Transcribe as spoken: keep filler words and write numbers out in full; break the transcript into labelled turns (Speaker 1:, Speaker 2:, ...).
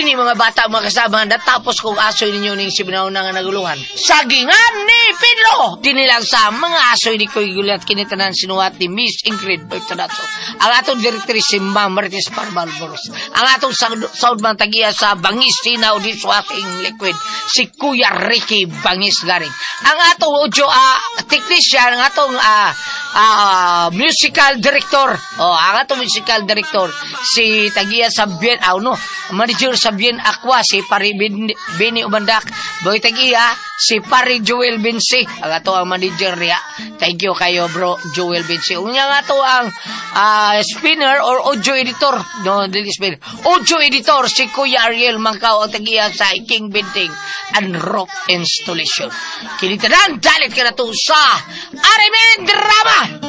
Speaker 1: Kini mga bata, mga kasama, natapos kong asoy ninyo ning si binauna nga naguluhan. Sagingan ni Pedro! Dinilang sa mga asoy ni Koy Gulat kinitanan sinuwat ni Miss Ingrid Bertanato. Ang atong directrice si Ma'am Marites Parbalboros. Ang atong soundman tagiya sa Bangis Sinaw di Swating Liquid, si Kuya Ricky Bangis Garing. Ang atong audio uh, technician, ang atong uh, uh, musical director, oh, ang atong musical director, si tagiya sa Bien, ah, no, manager sa Bien Aqua, si Pari Bini Umandak. Boy tagiya, si Pari Joel Binsi, ang ato ang manager niya. Thank you kayo, bro, Joel Binsi. Unya nga to ang uh, spinner or audio editor, no, dili spinner, audio editor, si Kuya Ariel Mangkaw, ang tagiya sa King Binting and Rock Installation. Kinitanan, dalit ka na to sa Arimen Drama!